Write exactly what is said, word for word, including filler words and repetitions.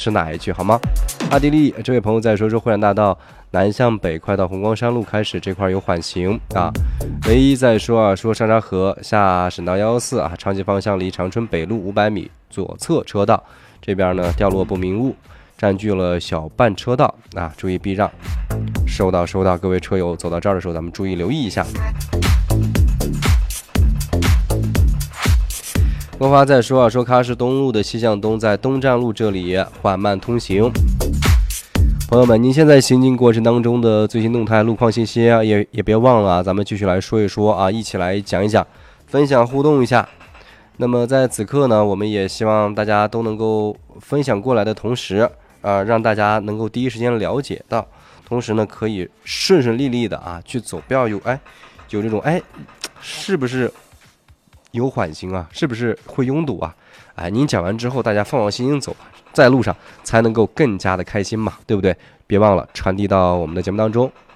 吃奶去好吗？阿迪丽这位朋友在说说会展大道南向北快到红光山路开始这块有缓行啊。唯一在说啊说上沙河下省道一一四啊，长吉方向离长春北路五百米左侧车道这边呢掉落不明物，占据了小半车道啊，注意避让。收到收到，各位车友走到这儿的时候，咱们注意留意一下。郭发在说啊说喀什东路的西向东在东站路这里缓慢通行。朋友们，您现在行进过程当中的最新动态、路况信息啊，也也别忘了啊，咱们继续来说一说啊，一起来讲一讲，分享互动一下。那么在此刻呢，我们也希望大家都能够分享过来的同时啊，让大家能够第一时间了解到，同时呢，可以顺顺利利的啊去走，不要有哎有这种哎是不是有缓行啊，是不是会拥堵啊？哎，您讲完之后，大家放放心心走，在路上才能够更加的开心嘛，对不对？别忘了传递到我们的节目当中。